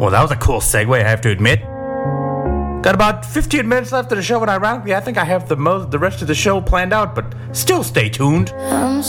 Well, that was a cool segue, I have to admit. Got about 15 minutes left of the show, and ironically, I think I have the rest of the show planned out, but still stay tuned. I'm